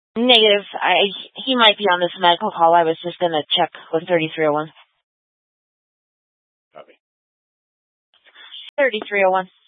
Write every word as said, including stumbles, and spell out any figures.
Negative. I he might be on this medical call. I was just gonna check with thirty-three oh one. Copy. thirty-three oh one.